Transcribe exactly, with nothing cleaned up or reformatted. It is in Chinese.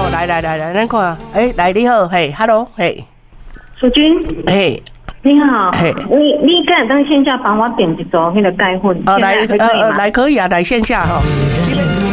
哦，来来来来，咱看，哎，来你好，嘿 ，Hello， 嘿， 淑君， 嘿， 你好，你你敢当线下帮我点一组那个钙粉？ 哦，来，呃呃，来可以啊，来线下哈。